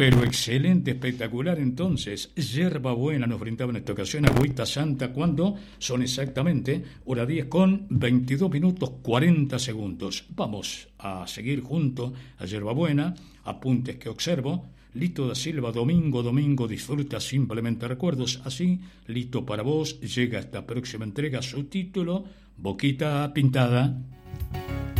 Pero excelente, espectacular. Entonces, Yerba Buena nos brindaba en esta ocasión Agüita Santa, cuando son exactamente hora 10 con 22 minutos 40 segundos. Vamos a seguir junto a Yerba Buena, apuntes que observo. Lito da Silva, domingo, disfruta simplemente recuerdos. Así, Lito, para vos llega esta próxima entrega, su título, Boquita Pintada.